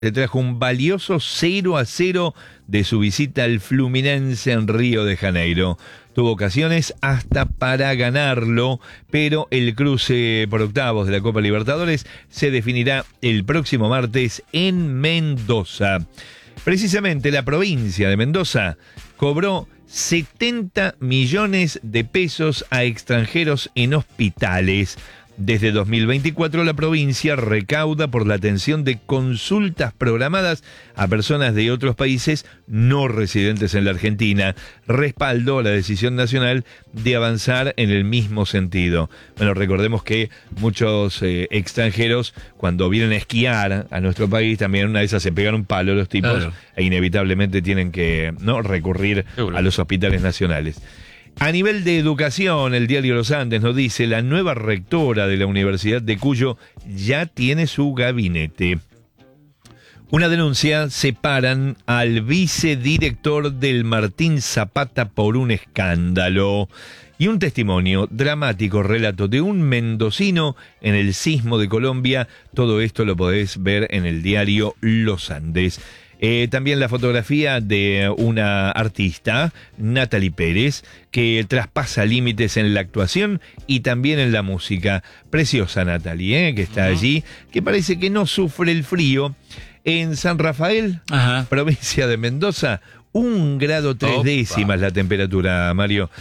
se trajo un valioso 0-0 de su visita al Fluminense en Río de Janeiro. Tuvo ocasiones hasta para ganarlo, pero el cruce por octavos de la Copa Libertadores se definirá el próximo martes en Mendoza. Precisamente la provincia de Mendoza cobró 70 millones de pesos a extranjeros en hospitales. Desde 2024 la provincia recauda por la atención de consultas programadas a personas de otros países no residentes en la Argentina. Respaldó a la decisión nacional de avanzar en el mismo sentido. Bueno, recordemos que muchos extranjeros cuando vienen a esquiar a nuestro país también una de esas se pegan un palo los tipos, claro, e inevitablemente tienen que recurrir a los hospitales nacionales. A nivel de educación, el diario Los Andes nos dice: la nueva rectora de la Universidad de Cuyo ya tiene su gabinete. Una denuncia: separan al vicedirector del Martín Zapata por un escándalo. Y un testimonio, dramático relato de un mendocino en el sismo de Colombia. Todo esto lo podés ver en el diario Los Andes. También la fotografía de una artista, Natalie Pérez, que traspasa límites en la actuación y también en la música. Preciosa Natalie, que está allí, que parece que no sufre el frío. En San Rafael, provincia de Mendoza, 1 grado 3 décimas la temperatura, Mario.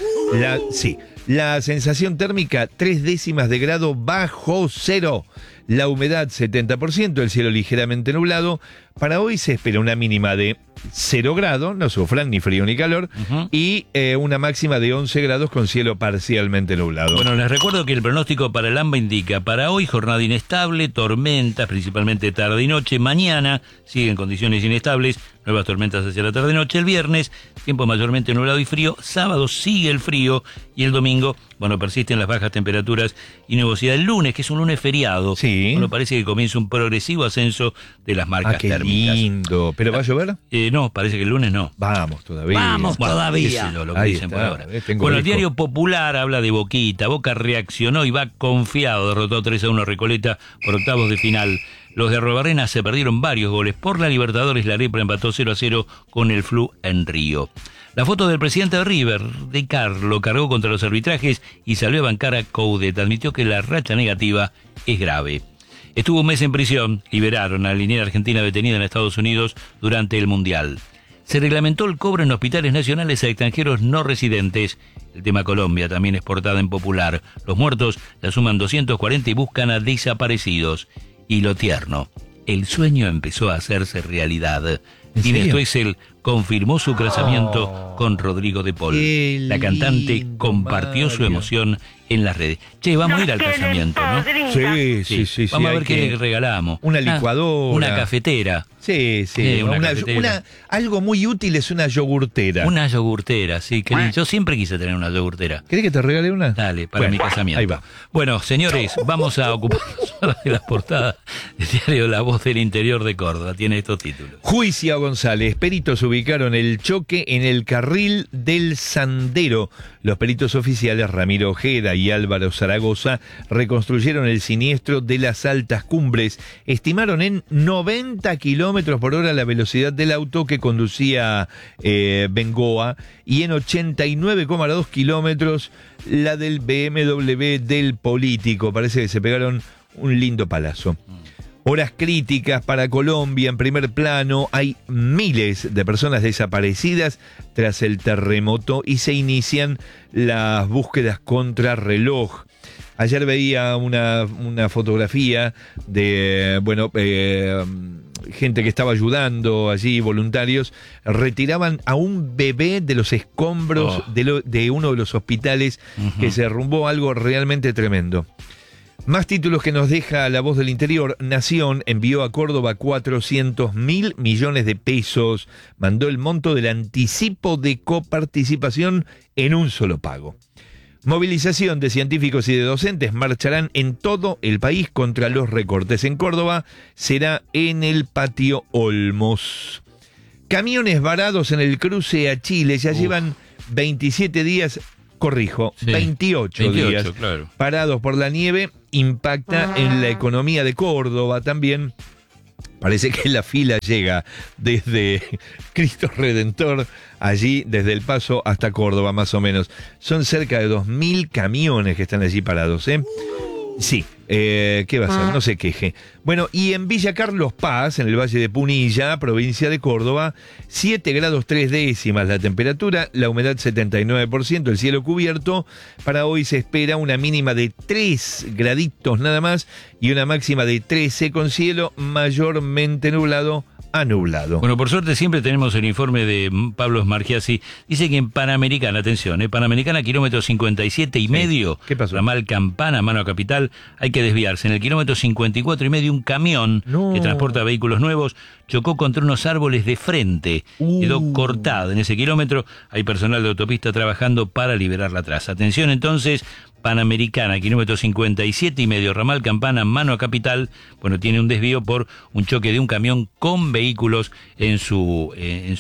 La sensación térmica, 3 décimas de grado bajo cero. La humedad 70%, el cielo ligeramente nublado. Para hoy se espera una mínima de 0 grados, no sufran ni frío ni calor, y una máxima de 11 grados con cielo parcialmente nublado. Bueno, les recuerdo que el pronóstico para el AMBA indica para hoy jornada inestable, tormentas, principalmente tarde y noche. Mañana siguen condiciones inestables, nuevas tormentas hacia la tarde-noche. El viernes, tiempo mayormente nublado y frío. Sábado sigue el frío y el domingo, persisten las bajas temperaturas y nubosidad. El lunes, que es un lunes feriado, parece que comienza un progresivo ascenso de las marcas térmicas. Lindo. ¿Pero va a llover? No, parece que el lunes no. Vamos todavía. Todavía. Lo que dicen por ahora. El diario Popular habla de Boquita. Boca reaccionó y va confiado. Derrotó 3-1 a Recoleta por octavos de final. Los de Arrobarrena se perdieron varios goles. Por la Libertadores, la Repra empató 0-0 con el Flu en Río. La foto del presidente de River, De Carlo, cargó contra los arbitrajes y salió a bancar a Coudet. Admitió que la racha negativa es grave. Estuvo un mes en prisión. Liberaron a la liniera argentina detenida en Estados Unidos durante el Mundial. Se reglamentó el cobro en hospitales nacionales a extranjeros no residentes. El tema Colombia también es portada en Popular. Los muertos la suman 240 y buscan a desaparecidos. Y lo tierno, el sueño empezó a hacerse realidad. Inés Stoessel confirmó su casamiento con Rodrigo de Paul. La cantante compartió su emoción en las redes. Che, vamos a ir al casamiento, ¿no? Sí. Vamos a ver qué le regalamos. Una licuadora. Una cafetera. Sí. Algo muy útil es una yogurtera. Una yogurtera, sí. Yo siempre quise tener una yogurtera. ¿Querés que te regale una? Dale, para mi casamiento. Ahí va. Bueno, señores, vamos a ocuparnos ahora de las portadas del diario La Voz del Interior de Córdoba. Tiene estos títulos. Juicio a González. Peritos ubicaron el choque en el carril del Sandero. Los peritos oficiales Ramiro Ojeda y Álvaro Zaragoza reconstruyeron el siniestro de las altas cumbres. Estimaron en 90 kilómetros por hora la velocidad del auto que conducía Bengoa y en 89,2 kilómetros la del BMW del político. Parece que se pegaron un lindo palazo. Horas críticas para Colombia en primer plano. Hay miles de personas desaparecidas tras el terremoto y se inician las búsquedas contra reloj. Ayer veía una fotografía de, gente que estaba ayudando allí, voluntarios, retiraban a un bebé de los escombros de uno de los hospitales que se derrumbó, algo realmente tremendo. Más títulos que nos deja La Voz del Interior. Nación envió a Córdoba 400.000 millones de pesos. Mandó el monto del anticipo de coparticipación en un solo pago. Movilización de científicos y de docentes marcharán en todo el país contra los recortes. En Córdoba será en el Patio Olmos. Camiones varados en el cruce a Chile ya llevan 27 días... 28 días parados por la nieve. Impacta en la economía de Córdoba también. Parece que la fila llega desde Cristo Redentor, allí desde El Paso hasta Córdoba más o menos. Son cerca de 2.000 camiones que están allí parados, ¿eh? Sí, ¿qué va a hacer? No se queje. Bueno, y en Villa Carlos Paz, en el Valle de Punilla, provincia de Córdoba, 7 grados 3 décimas la temperatura, la humedad 79%, el cielo cubierto. Para hoy se espera una mínima de 3 graditos nada más y una máxima de 13 con cielo mayormente nublado a nublado. Bueno, por suerte siempre tenemos el informe de Pablo Smargiassi. Dice que en Panamericana, atención, Panamericana, kilómetro 57 y medio, ¿qué pasó? Ramal Campana, Mano a Capital, hay que desviarse. En el kilómetro 54 y medio, un camión que transporta vehículos nuevos chocó contra unos árboles de frente. Quedó cortado en ese kilómetro. Hay personal de autopista trabajando para liberar la traza. Atención entonces, Panamericana, kilómetro 57 y medio, Ramal Campana, Mano a Capital. Bueno, tiene un desvío por un choque de un camión con vehículos en su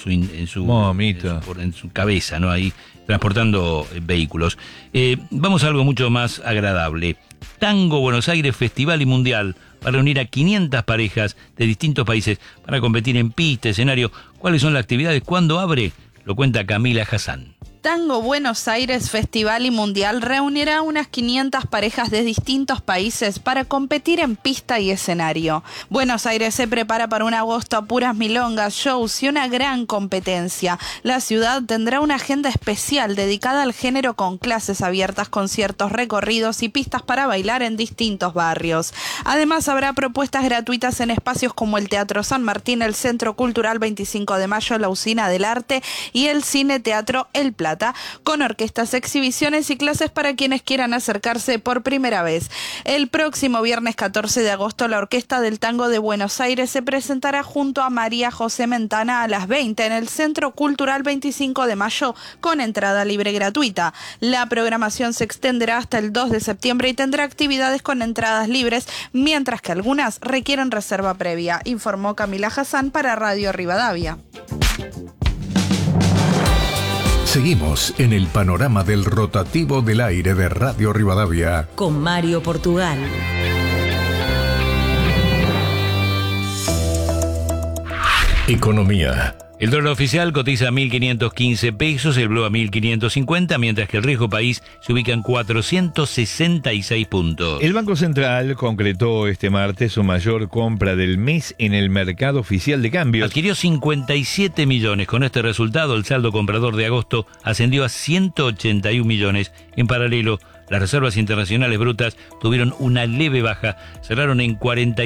cabeza, ¿no? Ahí transportando vehículos. Vamos a algo mucho más agradable. Tango Buenos Aires Festival y Mundial va a reunir a 500 parejas de distintos países para competir en pista, escenario. ¿Cuáles son las actividades? ¿Cuándo abre? Lo cuenta Camila Hassan. Tango Buenos Aires Festival y Mundial reunirá unas 500 parejas de distintos países para competir en pista y escenario. Buenos Aires se prepara para un agosto a puras milongas, shows y una gran competencia. La ciudad tendrá una agenda especial dedicada al género con clases abiertas, conciertos, recorridos y pistas para bailar en distintos barrios. Además habrá propuestas gratuitas en espacios como el Teatro San Martín, el Centro Cultural 25 de Mayo, la Usina del Arte y el Cine Teatro El Plata, con orquestas, exhibiciones y clases para quienes quieran acercarse por primera vez. El próximo viernes 14 de agosto, la Orquesta del Tango de Buenos Aires se presentará junto a María José Mentana a las 20 en el Centro Cultural 25 de Mayo con entrada libre gratuita. La programación se extenderá hasta el 2 de septiembre y tendrá actividades con entradas libres, mientras que algunas requieren reserva previa, informó Camila Hassan para Radio Rivadavia. Seguimos en el panorama del rotativo del aire de Radio Rivadavia con Mario Portugal. Economía. El dólar oficial cotiza a 1.515 pesos, el blue a 1.550, mientras que el riesgo país se ubica en 466 puntos. El Banco Central concretó este martes su mayor compra del mes en el mercado oficial de cambios. Adquirió 57 millones. Con este resultado, el saldo comprador de agosto ascendió a 181 millones. En paralelo, las reservas internacionales brutas tuvieron una leve baja, cerraron en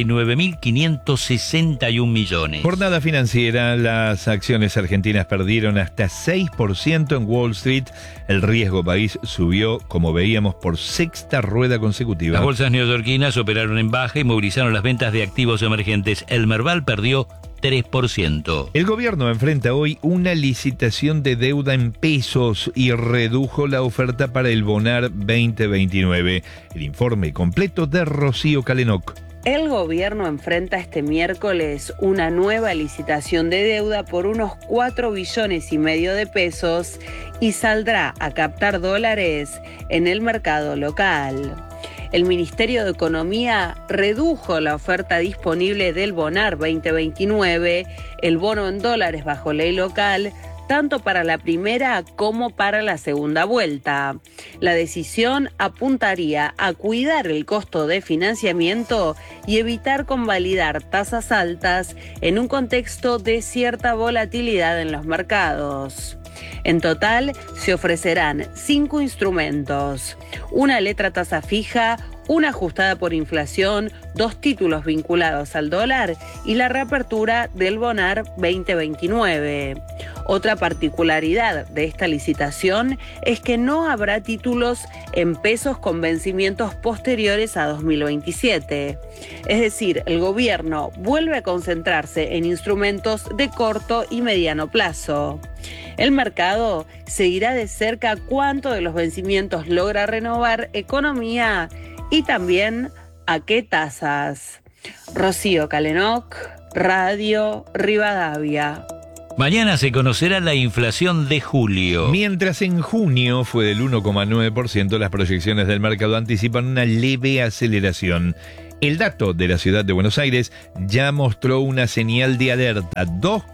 49.561 millones. Jornada financiera, las acciones argentinas perdieron hasta 6% en Wall Street. El riesgo país subió, como veíamos, por sexta rueda consecutiva. Las bolsas neoyorquinas operaron en baja y movilizaron las ventas de activos emergentes. El Merval perdió 3%. El gobierno enfrenta hoy una licitación de deuda en pesos y redujo la oferta para el Bonar 2029. El informe completo de Rocío Calenoc. El gobierno enfrenta este miércoles una nueva licitación de deuda por unos 4,5 billones de pesos y saldrá a captar dólares en el mercado local. El Ministerio de Economía redujo la oferta disponible del Bonar 2029, el bono en dólares bajo ley local, tanto para la primera como para la segunda vuelta. La decisión apuntaría a cuidar el costo de financiamiento y evitar convalidar tasas altas en un contexto de cierta volatilidad en los mercados. En total, se ofrecerán 5 instrumentos: una letra tasa fija, una ajustada por inflación, 2 títulos vinculados al dólar y la reapertura del Bonar 2029. Otra particularidad de esta licitación es que no habrá títulos en pesos con vencimientos posteriores a 2027. Es decir, el gobierno vuelve a concentrarse en instrumentos de corto y mediano plazo. El mercado seguirá de cerca cuánto de los vencimientos logra renovar Economía y también a qué tasas. Rocío Calenoc, Radio Rivadavia. Mañana se conocerá la inflación de julio. Mientras en junio fue del 1,9%, las proyecciones del mercado anticipan una leve aceleración. El dato de la ciudad de Buenos Aires ya mostró una señal de alerta,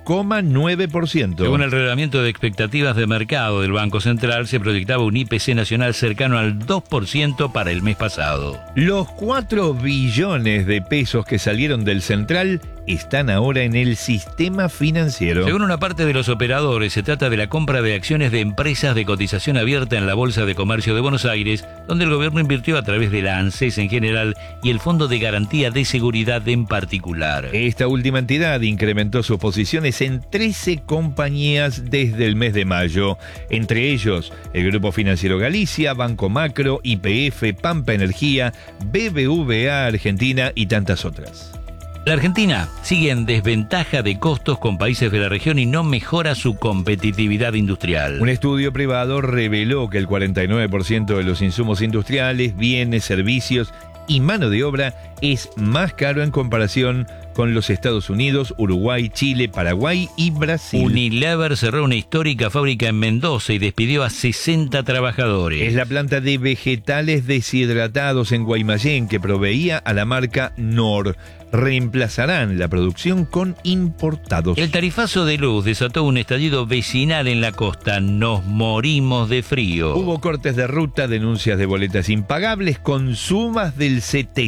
2,9%. Según el relevamiento de expectativas de mercado del Banco Central, se proyectaba un IPC nacional cercano al 2% para el mes pasado. Los 4 billones de pesos que salieron del Central están ahora en el sistema financiero. Según una parte de los operadores, se trata de la compra de acciones de empresas de cotización abierta en la Bolsa de Comercio de Buenos Aires, donde el gobierno invirtió a través de la ANSES en general y el Fondo de Garantía de Seguridad en particular. Esta última entidad incrementó sus posiciones en 13 compañías desde el mes de mayo, entre ellos el Grupo Financiero Galicia, Banco Macro, YPF, Pampa Energía, BBVA Argentina y tantas otras. La Argentina sigue en desventaja de costos con países de la región y no mejora su competitividad industrial. Un estudio privado reveló que el 49% de los insumos industriales, bienes, servicios y mano de obra es más caro en comparación con los Estados Unidos, Uruguay, Chile, Paraguay y Brasil. Unilever cerró una histórica fábrica en Mendoza y despidió a 60 trabajadores. Es la planta de vegetales deshidratados en Guaymallén que proveía a la marca Nor. Reemplazarán la producción con importados. El tarifazo de luz desató un estallido vecinal en la costa. Nos morimos de frío. Hubo cortes de ruta, denuncias de boletas impagables con sumas del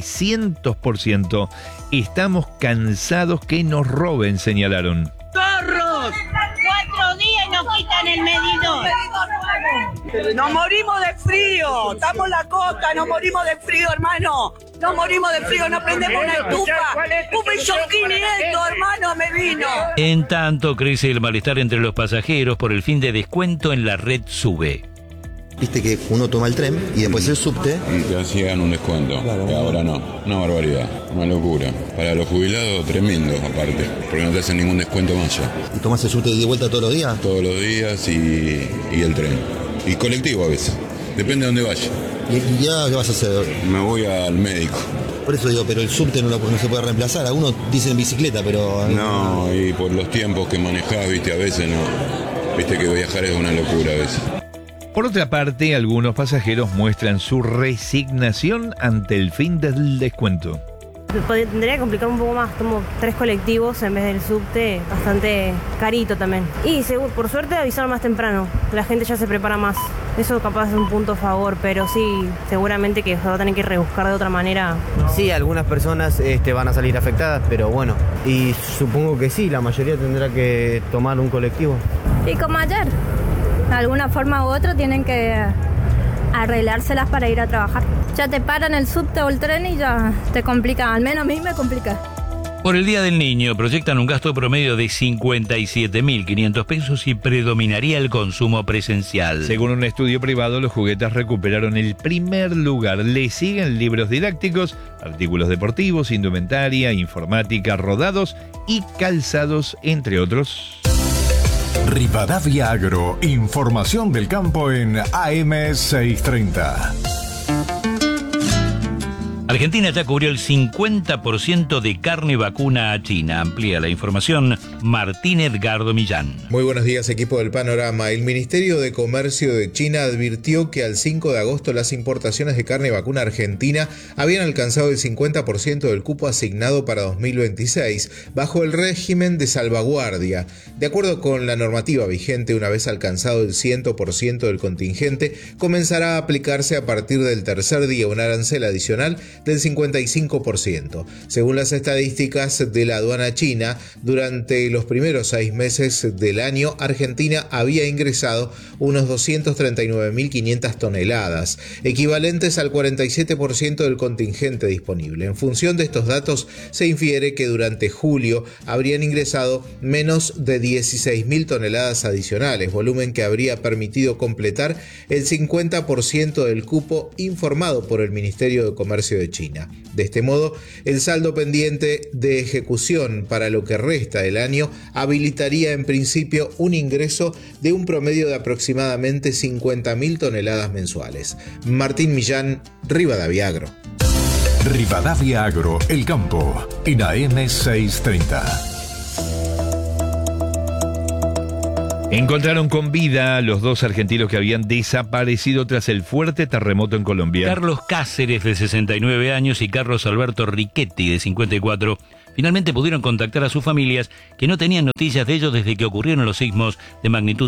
700%. Estamos cansados que nos roben, señalaron. ¡Zorros! 4 días y nos quitan el medidor. Nos morimos de frío, estamos en la costa, nos morimos de frío, hermano. Nos morimos de frío, no prendemos una estufa. 1.500.000, hermano, me vino. En tanto, crece el malestar entre los pasajeros por el fin de descuento en la red SUBE. Viste que uno toma el tren y después el subte. Y te hacían un descuento. Claro, y ahora no. Una barbaridad. Una locura. Para los jubilados, tremendo aparte. Porque no te hacen ningún descuento más ya. ¿Y tomás el subte de vuelta todos los días? Todos los días y el tren. Y colectivo a veces. Depende de dónde vaya. ¿Y ya qué vas a hacer? Me voy al médico. Por eso digo, pero el subte no se puede reemplazar. Algunos dicen bicicleta, pero... No, y por los tiempos que manejás, viste, a veces no. Viste que viajar es una locura a veces. Por otra parte, algunos pasajeros muestran su resignación ante el fin del descuento. Tendría que complicar un poco más, tomo 3 colectivos en vez del subte, bastante carito también. Y por suerte avisaron más temprano, la gente ya se prepara más. Eso capaz es un punto a favor, pero sí, seguramente que se va a tener que rebuscar de otra manera. Sí, algunas personas van a salir afectadas, pero bueno, y supongo que sí, la mayoría tendrá que tomar un colectivo. Y como ayer, de alguna forma u otra tienen que arreglárselas para ir a trabajar. Ya te paran el subte o el tren y ya te complica, al menos a mí me complica. Por el Día del Niño proyectan un gasto promedio de 57.500 pesos y predominaría el consumo presencial. Según un estudio privado, los juguetes recuperaron el primer lugar. Le siguen libros didácticos, artículos deportivos, indumentaria, informática, rodados y calzados, entre otros. Rivadavia Agro, información del campo en AM630. Argentina ya cubrió el 50% de carne vacuna a China. Amplía la información Martín Edgardo Millán. Muy buenos días, equipo del Panorama. El Ministerio de Comercio de China advirtió que al 5 de agosto las importaciones de carne vacuna argentina habían alcanzado el 50% del cupo asignado para 2026, bajo el régimen de salvaguardia. De acuerdo con la normativa vigente, una vez alcanzado el 100% del contingente, comenzará a aplicarse a partir del tercer día un arancel adicional del 55%. Según las estadísticas de la aduana china, durante los primeros 6 meses del año, Argentina había ingresado unos 239.500 toneladas, equivalentes al 47% del contingente disponible. En función de estos datos, se infiere que durante julio habrían ingresado menos de 16.000 toneladas adicionales, volumen que habría permitido completar el 50% del cupo informado por el Ministerio de Comercio de China. De este modo, el saldo pendiente de ejecución para lo que resta del año habilitaría en principio un ingreso de un promedio de aproximadamente 50.000 toneladas mensuales. Martín Millán, Rivadavia Agro. Rivadavia Agro, el campo, en AM630. Encontraron con vida a los 2 argentinos que habían desaparecido tras el fuerte terremoto en Colombia. Carlos Cáceres, de 69 años, y Carlos Alberto Riquetti, de 54, finalmente pudieron contactar a sus familias, que no tenían noticias de ellos desde que ocurrieron los sismos de magnitud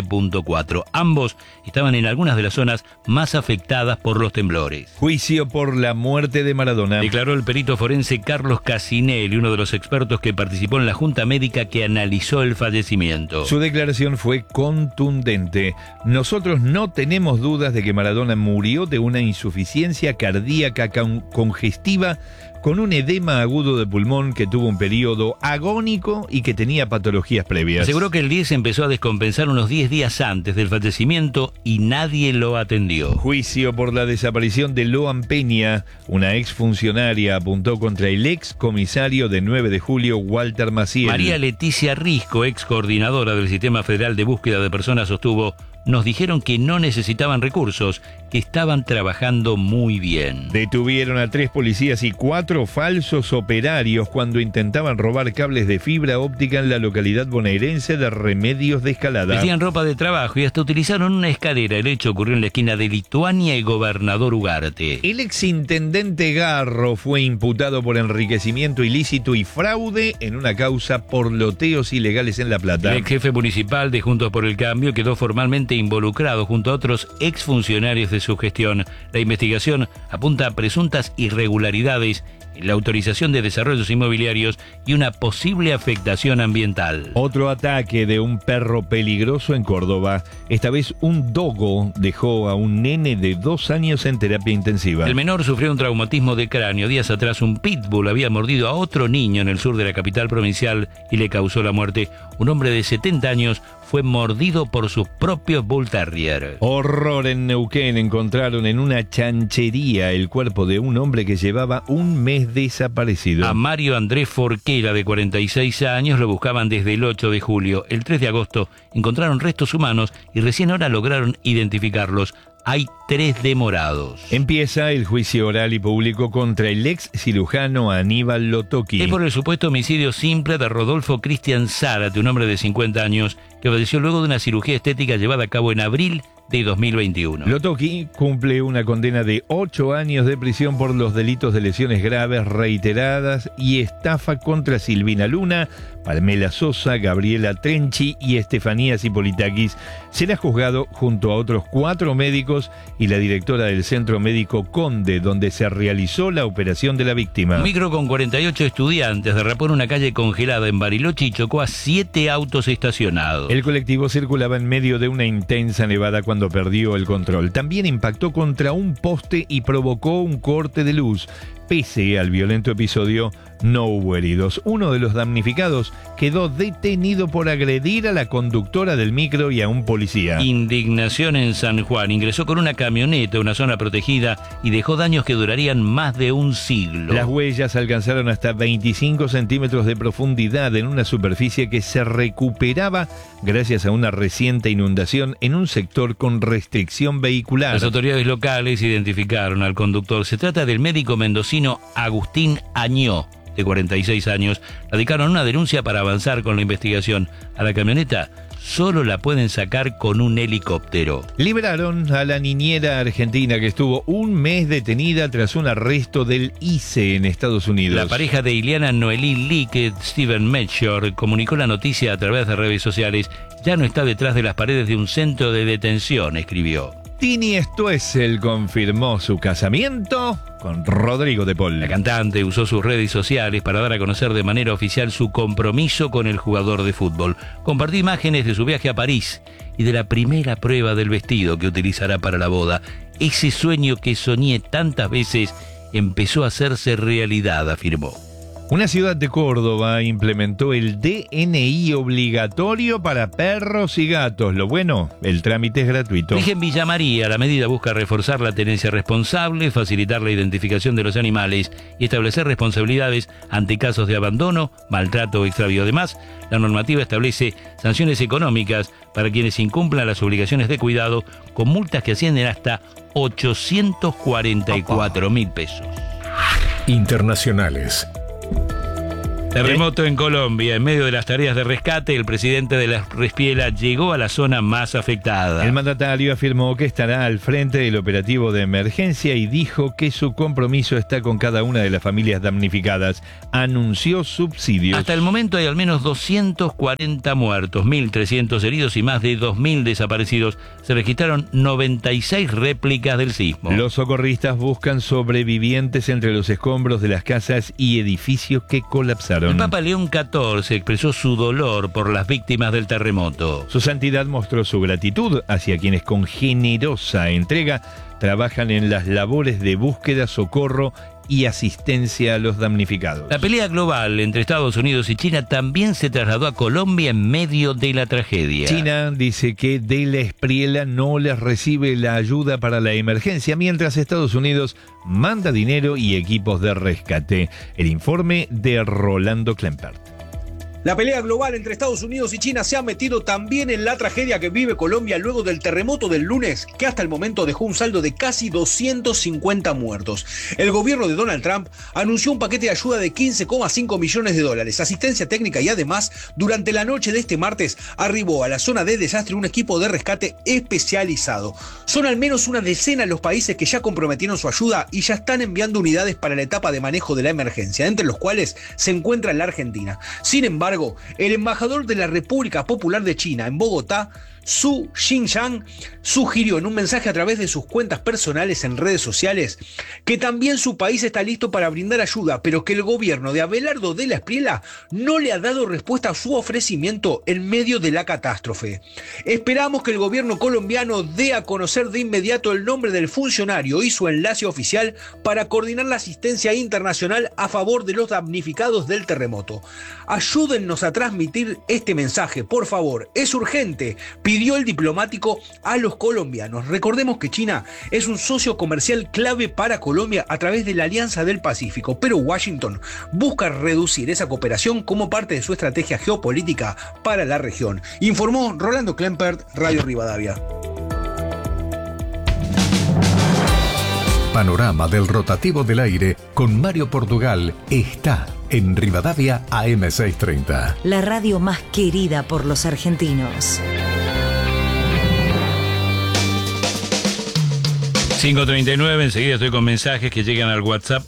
7.4. Ambos estaban en algunas de las zonas más afectadas por los temblores. Juicio por la muerte de Maradona. Declaró el perito forense Carlos Casinelli, uno de los expertos que participó en la junta médica que analizó el fallecimiento. Su declaración fue contundente. Nosotros no tenemos dudas de que Maradona murió de una insuficiencia cardíaca congestiva con un edema agudo de pulmón que tuvo un periodo agónico y que tenía patologías previas. Aseguró que el 10 empezó a descompensar unos 10 días antes del fallecimiento y nadie lo atendió. Juicio por la desaparición de Loan Peña. Una exfuncionaria apuntó contra el ex comisario de 9 de julio, Walter Maciel. María Leticia Risco, ex coordinadora del Sistema Federal de Búsqueda de Personas, sostuvo: nos dijeron que no necesitaban recursos, que estaban trabajando muy bien. Detuvieron a 3 policías y 4 falsos operarios cuando intentaban robar cables de fibra óptica en la localidad bonaerense de Remedios de Escalada. Vestían ropa de trabajo y hasta utilizaron una escalera. El hecho ocurrió en la esquina de Lituania y Gobernador Ugarte. El exintendente Garro fue imputado por enriquecimiento ilícito y fraude en una causa por loteos ilegales en La Plata. El ex jefe municipal de Juntos por el Cambio quedó formalmente involucrado junto a otros exfuncionarios de su gestión. La investigación apunta a presuntas irregularidades en la autorización de desarrollos inmobiliarios y una posible afectación ambiental. Otro ataque de un perro peligroso en Córdoba. Esta vez un dogo dejó a un nene de 2 años en terapia intensiva. El menor sufrió un traumatismo de cráneo. Días atrás un pitbull había mordido a otro niño en el sur de la capital provincial y le causó la muerte. Un hombre de 70 años fue mordido por sus propios Bull Terrier. Horror en Neuquén. Encontraron en una chanchería el cuerpo de un hombre que llevaba un mes desaparecido. A Mario Andrés Forquera, de 46 años, lo buscaban desde el 8 de julio. El 3 de agosto encontraron restos humanos y recién ahora lograron identificarlos. Hay 3 demorados. Empieza el juicio oral y público contra el ex cirujano Aníbal Lotoki. Es por el supuesto homicidio simple de Rodolfo Cristian Zárate, un hombre de 50 años, que falleció luego de una cirugía estética llevada a cabo en abril de 2021. Lotoki cumple una condena de 8 años de prisión por los delitos de lesiones graves reiteradas y estafa contra Silvina Luna, Pamela Sosa, Gabriela Trenchi y Estefanía Zipolitakis. Será juzgado junto a otros 4 médicos y la directora del Centro Médico Conde, donde se realizó la operación de la víctima. Un micro con 48 estudiantes derrapó en una calle congelada en Bariloche y chocó a 7 autos estacionados. El colectivo circulaba en medio de una intensa nevada cuando perdió el control. También impactó contra un poste y provocó un corte de luz. Pese al violento episodio, no hubo heridos. Uno de los damnificados quedó detenido por agredir a la conductora del micro y a un policía. Indignación en San Juan. Ingresó con una camioneta a una zona protegida y dejó daños que durarían más de un siglo. Las huellas alcanzaron hasta 25 centímetros de profundidad en una superficie que se recuperaba gracias a una reciente inundación en un sector con restricción vehicular. Las autoridades locales identificaron al conductor. Se trata del médico mendocino Agustín Añó, de 46 años. Radicaron una denuncia para avanzar con la investigación. A la camioneta solo la pueden sacar con un helicóptero. Liberaron a la niñera argentina que estuvo un mes detenida tras un arresto del ICE en Estados Unidos. La pareja de Ileana Noelí Lique, Steven Melchior, comunicó la noticia a través de redes sociales. Ya no está detrás de las paredes de un centro de detención, escribió. Tini Stoessel confirmó su casamiento con Rodrigo de Paul. La cantante usó sus redes sociales para dar a conocer de manera oficial su compromiso con el jugador de fútbol. Compartió imágenes de su viaje a París y de la primera prueba del vestido que utilizará para la boda. Ese sueño que soñé tantas veces empezó a hacerse realidad, afirmó. Una ciudad de Córdoba implementó el DNI obligatorio para perros y gatos. Lo bueno, el trámite es gratuito. Dije en Villa María, la medida busca reforzar la tenencia responsable, facilitar la identificación de los animales y establecer responsabilidades ante casos de abandono, maltrato o extravío. Además, la normativa establece sanciones económicas para quienes incumplan las obligaciones de cuidado, con multas que ascienden hasta 844.000 pesos. Internacionales. Terremoto en Colombia. En medio de las tareas de rescate, el presidente de la Espriella llegó a la zona más afectada. El mandatario afirmó que estará al frente del operativo de emergencia y dijo que su compromiso está con cada una de las familias damnificadas. Anunció subsidios. Hasta el momento hay al menos 240 muertos, 1.300 heridos y más de 2.000 desaparecidos. Se registraron 96 réplicas del sismo. Los socorristas buscan sobrevivientes entre los escombros de las casas y edificios que colapsaron. El Papa León XIV expresó su dolor por las víctimas del terremoto. Su santidad mostró su gratitud hacia quienes con generosa entrega trabajan en las labores de búsqueda, socorro y asistencia a los damnificados. La pelea global entre Estados Unidos y China también se trasladó a Colombia en medio de la tragedia. China dice que de la Espriella no les recibe la ayuda para la emergencia, mientras Estados Unidos manda dinero y equipos de rescate. El informe de Rolando Klempert. La pelea global entre Estados Unidos y China se ha metido también en la tragedia que vive Colombia luego del terremoto del lunes, que hasta el momento dejó un saldo de casi 250 muertos. El gobierno de Donald Trump anunció un paquete de ayuda de 15,5 millones de dólares, asistencia técnica y además, durante la noche de este martes, arribó a la zona de desastre un equipo de rescate especializado. Son al menos una decena los países que ya comprometieron su ayuda y ya están enviando unidades para la etapa de manejo de la emergencia, entre los cuales se encuentra la Argentina. Sin embargo, el embajador de la República Popular de China en Bogotá, Su Xinjiang, sugirió en un mensaje a través de sus cuentas personales en redes sociales que también su país está listo para brindar ayuda, pero que el gobierno de Abelardo de la Espriella no le ha dado respuesta a su ofrecimiento en medio de la catástrofe. Esperamos que el gobierno colombiano dé a conocer de inmediato el nombre del funcionario y su enlace oficial para coordinar la asistencia internacional a favor de los damnificados del terremoto. Ayúdennos a transmitir este mensaje, por favor, es urgente, pidió el diplomático a los colombianos. Recordemos que China es un socio comercial clave para Colombia a través de la Alianza del Pacífico, pero Washington busca reducir esa cooperación como parte de su estrategia geopolítica para la región. Informó Rolando Klempert, Radio Rivadavia. Panorama del rotativo del aire con Mario Portugal está en Rivadavia AM630. La radio más querida por los argentinos. 5:39, enseguida estoy con mensajes que llegan al WhatsApp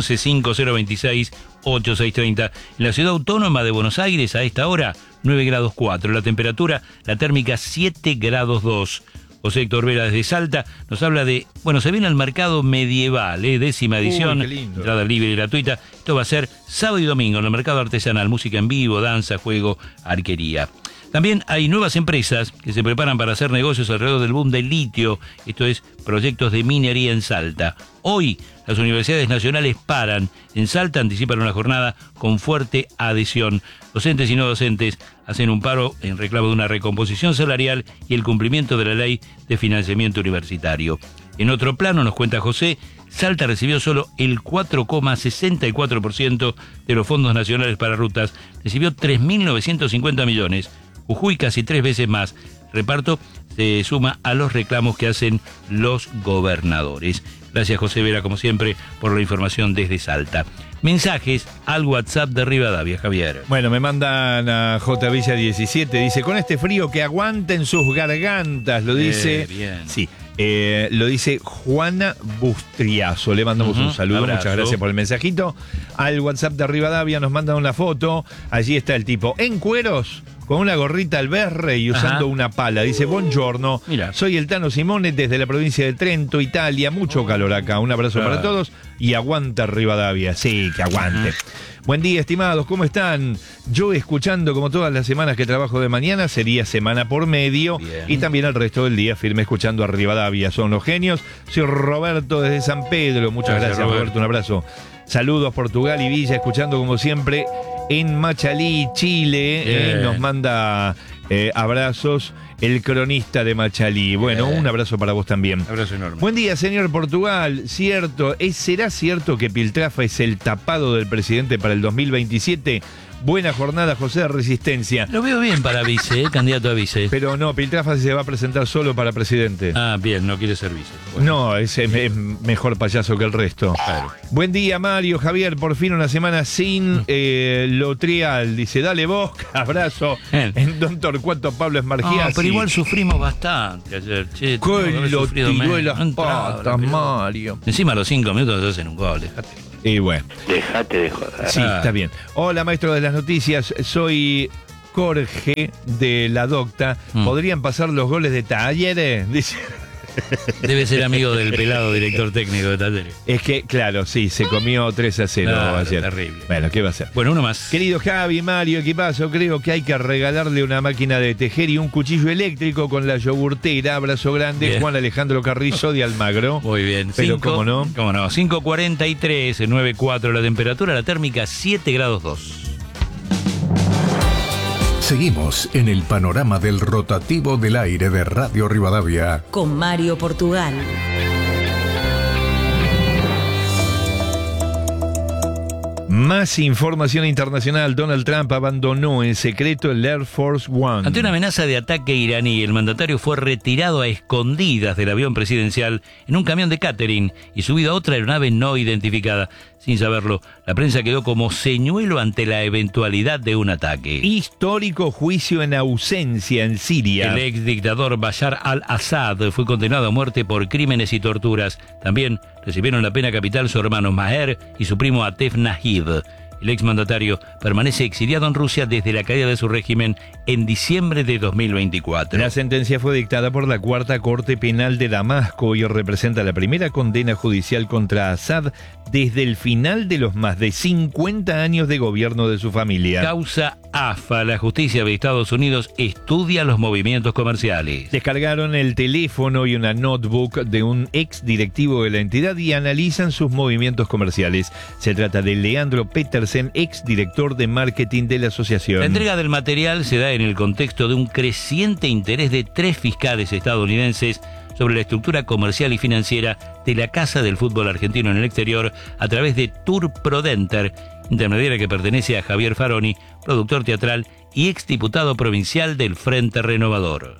1150268630. En la ciudad autónoma de Buenos Aires a esta hora 9 grados 4, la temperatura, la térmica 7 grados 2. José Héctor Vera desde Salta nos habla de, se viene al mercado medieval, 10ª edición, entrada libre y gratuita. Esto va a ser sábado y domingo en el mercado artesanal, música en vivo, danza, juego, arquería. También hay nuevas empresas que se preparan para hacer negocios alrededor del boom del litio, esto es, proyectos de minería en Salta. Hoy, las universidades nacionales paran. En Salta anticipan una jornada con fuerte adhesión. Docentes y no docentes hacen un paro en reclamo de una recomposición salarial y el cumplimiento de la ley de financiamiento universitario. En otro plano, nos cuenta José, Salta recibió solo el 4,64% de los fondos nacionales para rutas. Recibió 3.950 millones. Jujuy casi 3 veces más. Reparto se suma a los reclamos que hacen los gobernadores. Gracias, José Vera, como siempre, por la información desde Salta. Mensajes al WhatsApp de Rivadavia, Javier. Bueno, me mandan a J. Villa 17, dice, con este frío que aguanten sus gargantas, lo dice. Bien. Sí. Lo dice Juana Bustriazo. Le mandamos un saludo, abrazo. Muchas gracias por el mensajito. Al WhatsApp de Rivadavia nos mandan una foto. Allí está el tipo en cueros, con una gorrita alberre y usando una pala. Dice, buongiorno, soy el Tano Simone desde la provincia de Trento, Italia. Mucho calor acá. Un abrazo para todos y aguanta Rivadavia. Sí, que aguante. Buen día, estimados, ¿cómo están? Yo escuchando como todas las semanas que trabajo de mañana, sería semana por medio. Bien. Y también el resto del día firme escuchando a Rivadavia. Son los genios. Soy Roberto desde San Pedro. Muchas gracias, Roberto. Un abrazo. Saludos Portugal y Villa, escuchando como siempre en Machalí, Chile. Nos manda abrazos el cronista de Machalí. Bueno, un abrazo para vos también. Abrazo enorme. Buen día, señor Portugal. ¿Será cierto que Piltrafa es el tapado del presidente para el 2027? Buena jornada, José de Resistencia. Lo veo bien para vice, candidato a vice. Pero no, Piltrafa se va a presentar solo para presidente. Ah, bien, no quiere ser vice. Bueno. No, es mejor payaso que el resto. Claro. Buen día, Mario, Javier. Por fin una semana sin Lotrial. Dice, dale vos, abrazo. En Don Torcuato Pablo Esmargiasi. Pero igual sufrimos bastante ayer. Che, lo tiró en las patas, Mario. Encima a los 5 minutos se hacen un gol, dejate. Y bueno. Dejate de joder. Sí, está bien. Hola, maestro de las noticias. Soy Jorge de la Docta. ¿Podrían pasar los goles de Talleres? Dice. Debe ser amigo del pelado director técnico de Talleres. Es que, claro, sí, se comió 3-0 ayer. Terrible. Bueno, ¿qué va a hacer? Bueno, uno más. Querido Javi, Mario, equipazo, creo que hay que regalarle una máquina de tejer y un cuchillo eléctrico con la yogurtera. Abrazo grande, bien. Juan Alejandro Carrizo de Almagro. Muy bien. Pero ¿cómo no? 5:43, 9:4 la temperatura, la térmica 7 grados 2. Seguimos en el panorama del rotativo del aire de Radio Rivadavia. Con Mario Portugal. Más información internacional. Donald Trump abandonó en secreto el Air Force One. Ante una amenaza de ataque iraní, el mandatario fue retirado a escondidas del avión presidencial en un camión de catering y subido a otra aeronave no identificada. Sin saberlo, la prensa quedó como señuelo ante la eventualidad de un ataque. Histórico juicio en ausencia en Siria. El ex dictador Bashar al-Assad fue condenado a muerte por crímenes y torturas. También recibieron la pena capital su hermano Maher y su primo Atef Nahid. El exmandatario permanece exiliado en Rusia desde la caída de su régimen en diciembre de 2024. La sentencia fue dictada por la Cuarta Corte Penal de Damasco y representa la primera condena judicial contra Assad desde el final de los más de 50 años de gobierno de su familia. Causa AFA. La justicia de Estados Unidos estudia los movimientos comerciales. Descargaron el teléfono y una notebook de un ex directivo de la entidad y analizan sus movimientos comerciales. Se trata de Leandro Petersen, ex director de marketing de la asociación. La entrega del material se da en el contexto de un creciente interés de 3 fiscales estadounidenses sobre la estructura comercial y financiera de la Casa del Fútbol Argentino en el exterior a través de Tour Prodenter, intermediaria que pertenece a Javier Faroni, productor teatral y exdiputado provincial del Frente Renovador.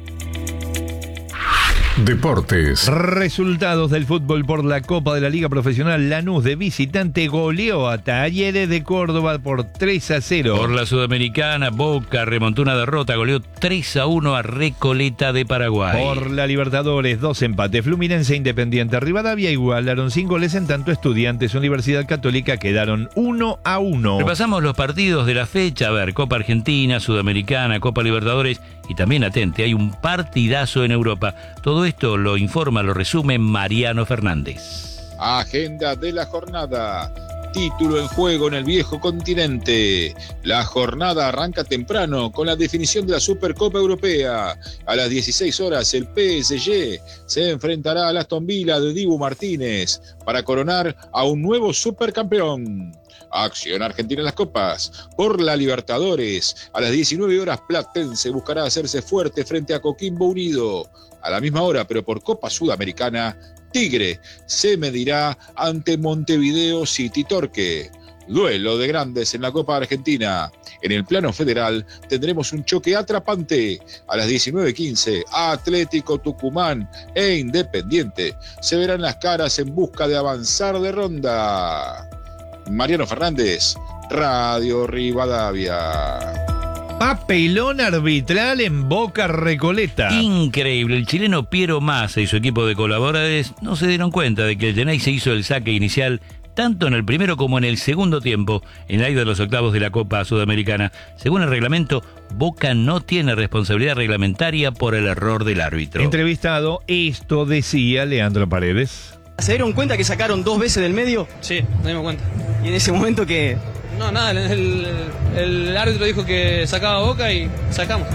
Deportes. Resultados del fútbol por la Copa de la Liga Profesional. Lanús de visitante goleó a Talleres de Córdoba por 3-0. Por la Sudamericana, Boca remontó una derrota, goleó 3-1 a Recoleta de Paraguay. Por la Libertadores, 2 empates. Fluminense Independiente Rivadavia igualaron sin goles, en tanto Estudiantes Universidad Católica quedaron 1-1. Repasamos los partidos de la fecha. A ver, Copa Argentina, Sudamericana, Copa Libertadores y también, atente, hay un partidazo en Europa. Todo esto lo informa, lo resume Mariano Fernández. Agenda de la jornada. Título en juego en el viejo continente. La jornada arranca temprano con la definición de la Supercopa Europea. A las 16 horas el PSG se enfrentará al Aston Villa de Dibu Martínez para coronar a un nuevo supercampeón. Acción Argentina en las copas. Por la Libertadores, a las 19 horas Platense buscará hacerse fuerte frente a Coquimbo Unido. A la misma hora, pero por Copa Sudamericana, Tigre se medirá ante Montevideo City Torque. Duelo de grandes en la Copa Argentina. En el plano federal tendremos un choque atrapante. A las 19:15, Atlético Tucumán e Independiente se verán las caras en busca de avanzar de ronda. Mariano Fernández, Radio Rivadavia. Papelón arbitral en Boca Recoleta. Increíble. El chileno Piero Massa y su equipo de colaboradores no se dieron cuenta de que el Yenay se hizo el saque inicial tanto en el primero como en el segundo tiempo en la ida de los octavos de la Copa Sudamericana. Según el reglamento, Boca no tiene responsabilidad reglamentaria por el error del árbitro. Entrevistado, esto decía Leandro Paredes. ¿Se dieron cuenta que sacaron 2 veces del medio? Sí, nos dimos cuenta. ¿Y en ese momento qué? No, nada, el árbitro dijo que sacaba Boca y sacamos.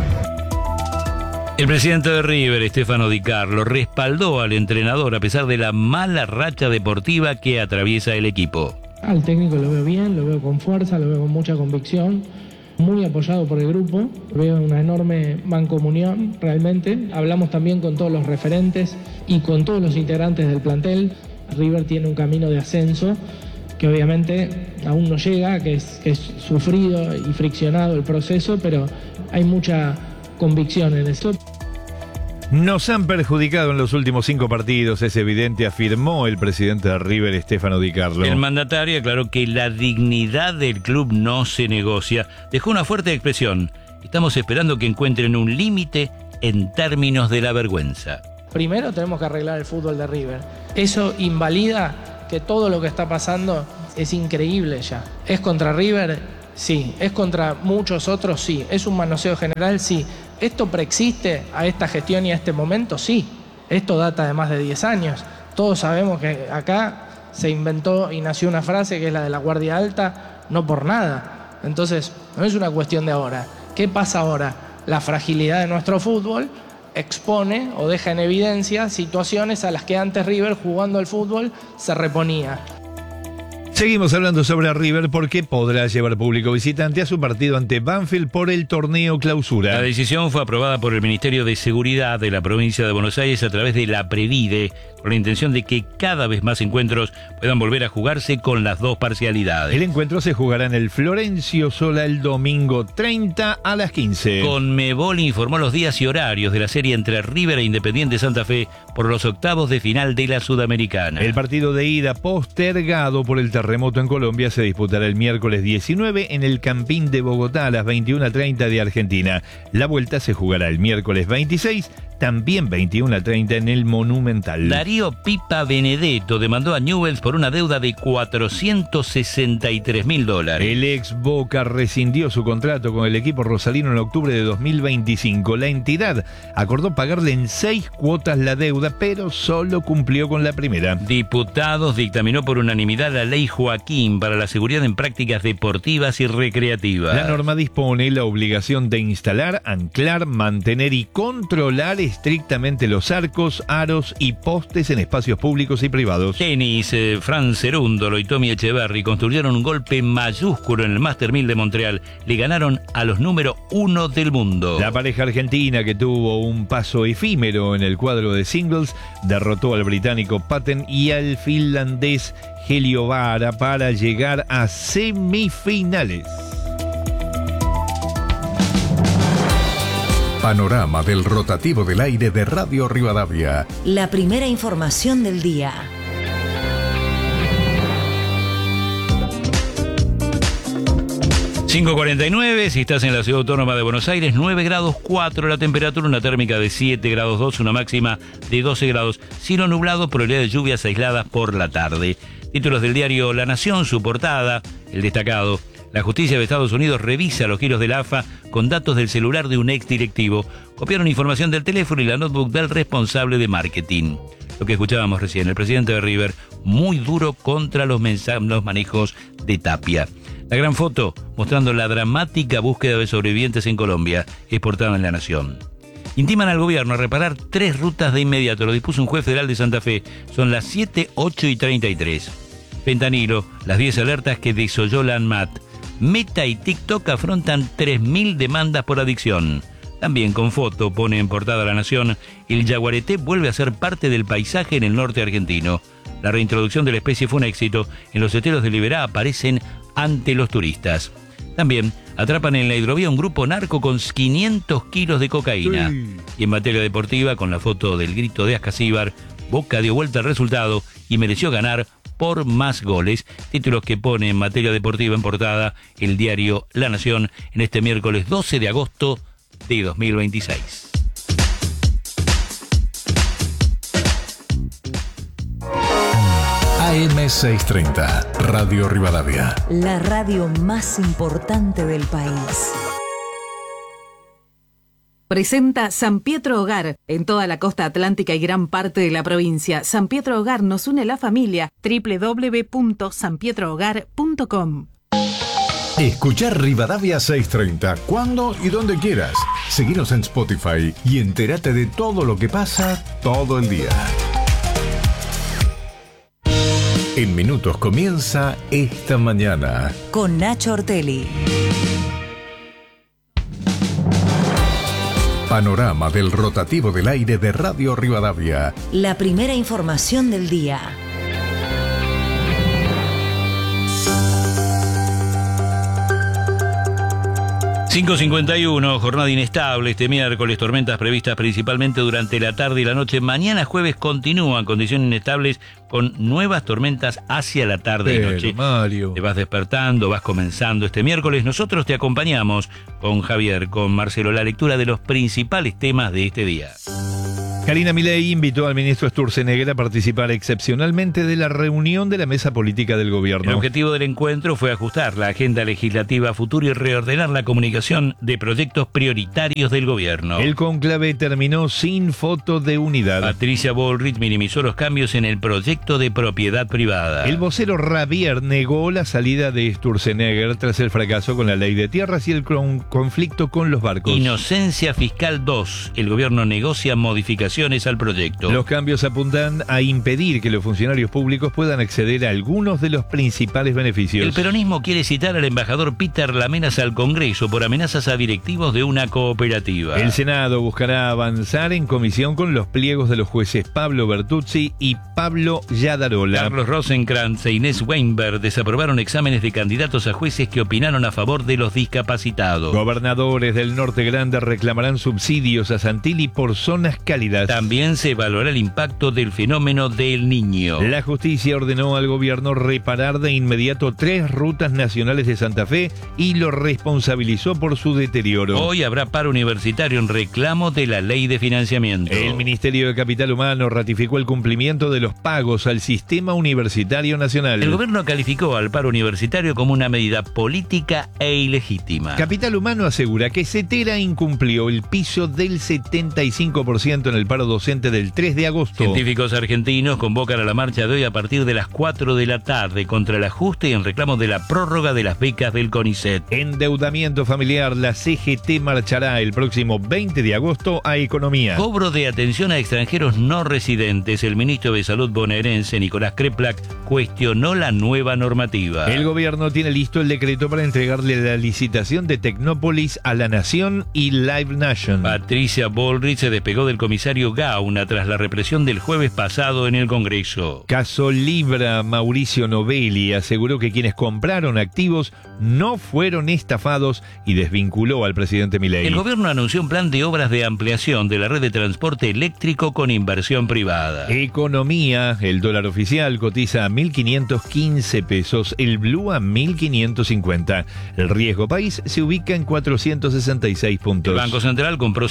El presidente de River, Stefano Di Carlo, respaldó al entrenador a pesar de la mala racha deportiva que atraviesa el equipo. Al técnico lo veo bien, lo veo con fuerza, lo veo con mucha convicción, muy apoyado por el grupo, veo una enorme mancomunión realmente. Hablamos también con todos los referentes y con todos los integrantes del plantel. River tiene un camino de ascenso que obviamente aún no llega, que es sufrido y friccionado el proceso, pero hay mucha convicción en eso. Nos han perjudicado en los últimos 5 partidos, es evidente, afirmó el presidente de River, Stefano Di Carlo. El mandatario aclaró que la dignidad del club no se negocia. Dejó una fuerte expresión: estamos esperando que encuentren un límite en términos de la vergüenza. Primero tenemos que arreglar el fútbol de River. Eso invalida que todo lo que está pasando es increíble ya. ¿Es contra River? Sí. ¿Es contra muchos otros? Sí. ¿Es un manoseo general? Sí. ¿Esto preexiste a esta gestión y a este momento? Sí. Esto data de más de 10 años. Todos sabemos que acá se inventó y nació una frase que es la de la guardia alta, no por nada. Entonces, no es una cuestión de ahora. ¿Qué pasa ahora? La fragilidad de nuestro fútbol expone o deja en evidencia situaciones a las que antes River, jugando al fútbol, se reponía. Seguimos hablando sobre River porque podrá llevar público visitante a su partido ante Banfield por el torneo Clausura. La decisión fue aprobada por el Ministerio de Seguridad de la provincia de Buenos Aires a través de la Previde, con la intención de que cada vez más encuentros puedan volver a jugarse con las dos parcialidades. El encuentro se jugará en el Florencio Sola el domingo 30 a las 15. Conmebol informó los días y horarios de la serie entre River e Independiente Santa Fe por los octavos de final de la Sudamericana. El partido de ida, postergado por el terremoto en Colombia, se disputará el miércoles 19 en el Campín de Bogotá a las 21:30 de Argentina. La vuelta se jugará el miércoles 26, también 21:30 en el Monumental. Darío Pipa Benedetto demandó a Newell's por una deuda de $463.000. El ex Boca rescindió su contrato con el equipo rosalino en octubre de 2025. La entidad acordó pagarle en 6 cuotas la deuda, pero solo cumplió con la primera. Diputados dictaminó por unanimidad la ley Joaquín para la seguridad en prácticas deportivas y recreativas. La norma dispone la obligación de instalar, anclar, mantener y controlar estrictamente los arcos, aros y postes en espacios públicos y privados. Tenis, Fran Cerúndolo y Tommy Echeverry construyeron un golpe mayúsculo en el Master 1000 de Montreal. Le ganaron a los número 1 del mundo. La pareja argentina, que tuvo un paso efímero en el cuadro de singles, derrotó al británico Patten y al finlandés Helio Vara para llegar a semifinales. Panorama del rotativo del aire de Radio Rivadavia. La primera información del día. ...5:49, si estás en la Ciudad Autónoma de Buenos Aires, 9 grados 4 la temperatura, una térmica de 7 grados 2, una máxima de 12 grados, cielo nublado, probabilidad de lluvias aisladas por la tarde. Títulos del diario La Nación, su portada, el destacado: la justicia de Estados Unidos revisa los giros de la AFA con datos del celular de un ex directivo. Copiaron información del teléfono y la notebook del responsable de marketing. Lo que escuchábamos recién, el presidente de River, muy duro contra los manejos de Tapia. La gran foto mostrando la dramática búsqueda de sobrevivientes en Colombia, exportada en La Nación. Intiman al gobierno a reparar 3 rutas de inmediato, lo dispuso un juez federal de Santa Fe. Son las 7, 8 y 33. Fentanilo, las 10 alertas que desolló la ANMAT. Meta y TikTok afrontan 3.000 demandas por adicción. También con foto pone en portada La Nación: el yaguareté vuelve a ser parte del paisaje en el norte argentino. La reintroducción de la especie fue un éxito. En los esteros de Liberá aparecen ante los turistas. También atrapan en la hidrovía un grupo narco con 500 kilos de cocaína. Sí. Y en materia deportiva, con la foto del grito de Ascasíbar, Boca dio vuelta al resultado y mereció ganar por más goles. Títulos que pone en materia deportiva en portada el diario La Nación en este miércoles 12 de agosto de 2026. AM630, Radio Rivadavia. La radio más importante del país. Presenta San Pietro Hogar, en toda la costa atlántica y gran parte de la provincia. San Pietro Hogar nos une a la familia. www.sanpietrohogar.com. Escuchar Rivadavia 630 cuando y donde quieras. Seguinos en Spotify y entérate de todo lo que pasa todo el día. En minutos comienza Esta Mañana. Con Nacho Ortelli. Panorama del rotativo del aire de Radio Rivadavia. La primera información del día. 5:51, jornada inestable este miércoles, tormentas previstas principalmente durante la tarde y la noche. Mañana jueves continúan condiciones inestables con nuevas tormentas hacia la tarde y noche. Mario, te vas despertando, vas comenzando este miércoles. Nosotros te acompañamos con Javier, con Marcelo, la lectura de los principales temas de este día. Karina Milei invitó al ministro Sturzenegger a participar excepcionalmente de la reunión de la mesa política del gobierno. El objetivo del encuentro fue ajustar la agenda legislativa a futuro y reordenar la comunicación de proyectos prioritarios del gobierno. El conclave terminó sin foto de unidad. Patricia Bullrich minimizó los cambios en el proyecto de propiedad privada. El vocero Rabier negó la salida de Sturzenegger tras el fracaso con la ley de tierras y el conflicto con los barcos. Inocencia fiscal 2. El gobierno negocia modificaciones al proyecto. Los cambios apuntan a impedir que los funcionarios públicos puedan acceder a algunos de los principales beneficios. El peronismo quiere citar al embajador Peter Lamenas al Congreso por amenazas a directivos de una cooperativa. El Senado buscará avanzar en comisión con los pliegos de los jueces Pablo Bertuzzi y Pablo Yadarola. Carlos Rosenkrantz e Inés Weinberg desaprobaron exámenes de candidatos a jueces que opinaron a favor de los discapacitados. Gobernadores del Norte Grande reclamarán subsidios a Santilli por zonas cálidas. También se evaluará el impacto del fenómeno del Niño. La justicia ordenó al gobierno reparar de inmediato 3 rutas nacionales de Santa Fe y lo responsabilizó por su deterioro. Hoy habrá paro universitario en reclamo de la ley de financiamiento. El Ministerio de Capital Humano ratificó el cumplimiento de los pagos al sistema universitario nacional. El gobierno calificó al paro universitario como una medida política e ilegítima. Capital Humano asegura que Cetera incumplió el piso del 75% en el paro docente del 3 de agosto. Científicos argentinos convocan a la marcha de hoy a partir de las 4 de la tarde contra el ajuste y en reclamo de la prórroga de las becas del CONICET. Endeudamiento familiar, la CGT marchará el próximo 20 de agosto a Economía. Cobro de atención a extranjeros no residentes. El ministro de Salud bonaerense, Nicolás Kreplak, cuestionó la nueva normativa. El gobierno tiene listo el decreto para entregarle la licitación de Tecnópolis a La Nación y Live Nation. Patricia Bullrich se despegó del comisario Gauna tras la represión del jueves pasado en el Congreso. Caso Libra, Mauricio Novelli aseguró que quienes compraron activos no fueron estafados y desvinculó al presidente Milei. El gobierno anunció un plan de obras de ampliación de la red de transporte eléctrico con inversión privada. Economía, el dólar oficial cotiza a 1.515 pesos, el blue a 1.550. El riesgo país se ubica en 466 puntos. El Banco Central compró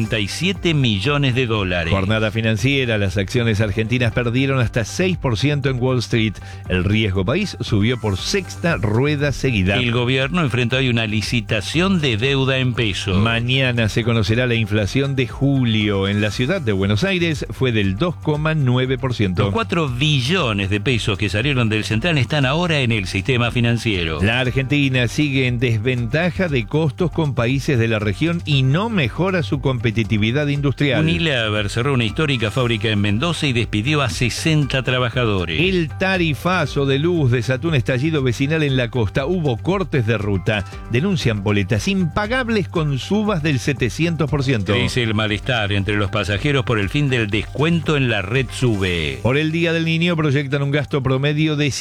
57 millones de dólares. Jornada financiera, las acciones argentinas perdieron hasta 6% en Wall Street. El riesgo país subió por sexta rueda seguida. El gobierno enfrenta hoy una licitación de deuda en pesos. Mañana se conocerá la inflación de julio. En la ciudad de Buenos Aires fue del 2,9%. Los 4 billones de pesos que salieron del central están ahora en el sistema financiero. La Argentina sigue en desventaja de costos con países de la región y no mejora su competitividad industrial. Unilever cerró una histórica fábrica en Mendoza y despidió a 60 trabajadores. El tarifazo de luz desató un estallido vecinal en la costa. Hubo cortes de ruta. Denuncian boletas impagables con subas del 700%. Crece el malestar entre los pasajeros por el fin del descuento en la red SUBE. Por el Día del Niño proyectan un gasto promedio de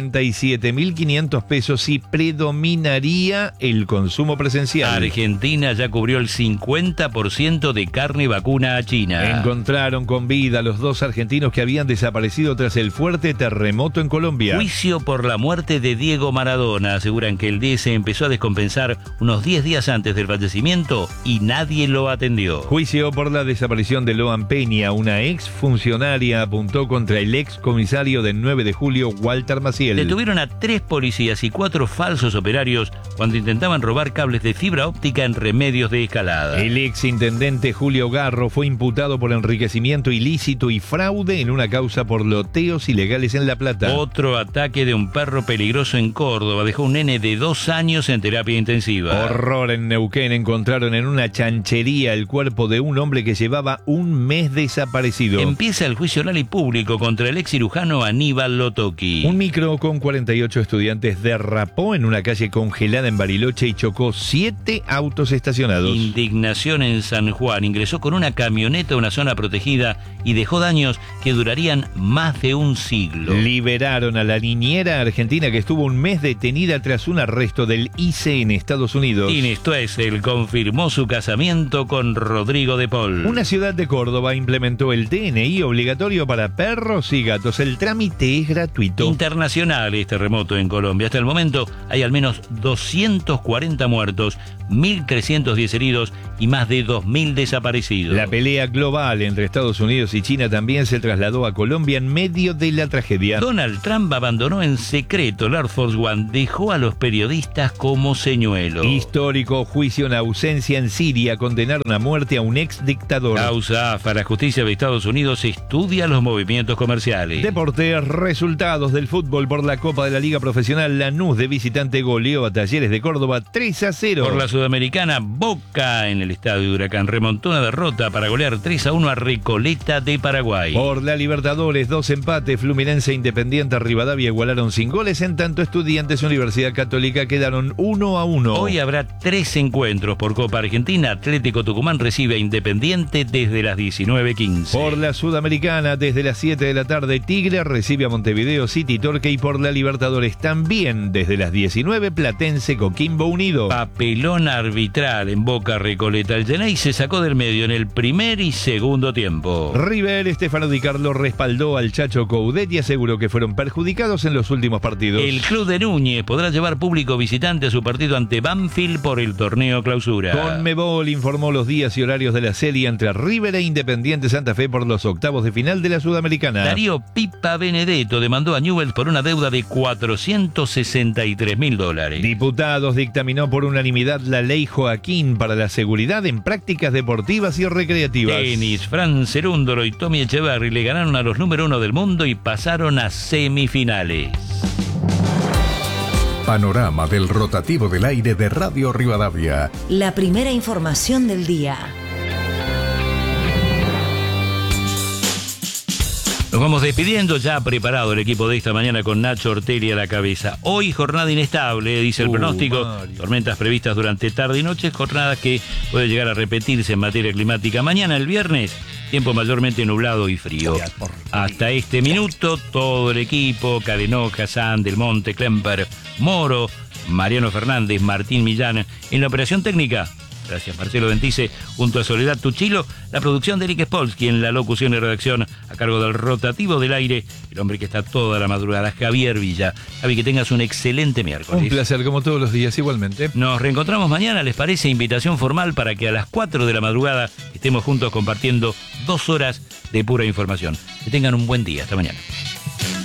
57.500 pesos y predominaría el consumo presencial. Argentina ya cubrió el 50% de carne vacuna a China. Encontraron con vida a los 2 argentinos que habían desaparecido tras el fuerte terremoto en Colombia. Juicio por la muerte de Diego Maradona. Aseguran que el DS empezó a descompensar unos 10 días antes del fallecimiento y nadie lo atendió. Juicio por la desaparición de Loan Peña. Una ex funcionaria apuntó contra el ex comisario del 9 de julio, Walter Maciel. Detuvieron a 3 policías y 4 falsos operarios cuando intentaban robar cables de fibra óptica en Remedios de Escalada. El ex intendente Julio Garro fue imputado por enriquecimiento ilícito y fraude en una causa por loteos ilegales en La Plata. Otro ataque de un perro peligroso en Córdoba dejó un nene de 2 años en terapia intensiva. Horror en Neuquén. Encontraron en una chanchería el cuerpo de un hombre que llevaba un mes desaparecido. Empieza el juicio oral y público contra el ex cirujano Aníbal Lotoki. Un micro con 48 estudiantes derrapó en una calle congelada ubicada en Bariloche y chocó 7 autos estacionados. Indignación en San Juan. Ingresó con una camioneta a una zona protegida y dejó daños que durarían más de un siglo. Liberaron a la niñera argentina que estuvo un mes detenida tras un arresto del ICE en Estados Unidos. Inés Stoessel confirmó su casamiento con Rodrigo de Paul. Una ciudad de Córdoba implementó el DNI obligatorio para perros y gatos. El trámite es gratuito. Internacional este terremoto en Colombia. Hasta el momento hay al menos 240 muertos, 1.310 heridos y más de 2.000 desaparecidos. La pelea global entre Estados Unidos y China también se trasladó a Colombia en medio de la tragedia. Donald Trump abandonó en secreto el Air Force One, dejó a los periodistas como señuelo. Histórico juicio en ausencia en Siria, condenaron a muerte a un ex dictador. Causa AFA, la justicia de Estados Unidos estudia los movimientos comerciales. Deportes, resultados del fútbol por la Copa de la Liga Profesional. Lanús de visitante goleó a Talleres de Córdoba 3-0. Por la Sudamericana, Boca en el estadio de Huracán remontó una derrota para golear 3-1 a Recoleta de Paraguay. Por la Libertadores, 2 empates. Fluminense, Independiente, Rivadavia igualaron sin goles. En tanto, Estudiantes, Universidad Católica quedaron 1-1. Hoy habrá 3 encuentros por Copa Argentina. Atlético Tucumán recibe a Independiente desde las 19:15. Por la Sudamericana, desde las 7 de la tarde, Tigre recibe a Montevideo City Torque. Y por la Libertadores también desde las 19, Platense Coquimbo Unido. Papelón arbitral en Boca Recoleta. El Geney se sacó del medio en el primer y segundo tiempo. River, Estefano Di Carlo respaldó al Chacho Coudet y aseguró que fueron perjudicados en los últimos partidos. El club de Núñez podrá llevar público visitante a su partido ante Banfield por el torneo clausura. Conmebol informó los días y horarios de la serie entre River e Independiente Santa Fe por los octavos de final de la Sudamericana. Darío Pipa Benedetto demandó a Newell's por una deuda de $463.000. Diputados dictaminó por unanimidad la ley Joaquín para la seguridad en prácticas deportivas y recreativas. Tenis, Fran Cerúndolo y Tommy Echeverry le ganaron a los número 1 del mundo y pasaron a semifinales. Panorama del rotativo del aire de Radio Rivadavia. La primera información del día. Nos vamos despidiendo, ya preparado el equipo de esta mañana con Nacho Ortelli a la cabeza. Hoy jornada inestable, dice el pronóstico. Mario. Tormentas previstas durante tarde y noche, jornada que puede llegar a repetirse en materia climática. Mañana, el viernes, tiempo mayormente nublado y frío. Hasta este minuto, todo el equipo, Cadenoja, San, Del Monte, Klemper, Moro, Mariano Fernández, Martín Millán, en la operación técnica. Gracias, Marcelo Ventice, junto a Soledad Tuchilo, la producción de Eric Spolsky en la locución y redacción a cargo del rotativo del aire, el hombre que está toda la madrugada, Javier Villa. Javi, que tengas un excelente miércoles. Un placer, como todos los días, igualmente. Nos reencontramos mañana, ¿les parece? Invitación formal para que a las 4 de la madrugada estemos juntos compartiendo 2 horas de pura información. Que tengan un buen día. Hasta mañana.